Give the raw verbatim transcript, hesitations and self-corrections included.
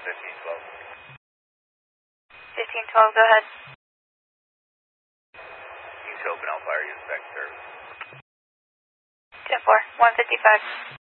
fifteen twelve. fifteen twelve, go ahead. East Open Elk Fire, use back service. ten four, one fifty-five.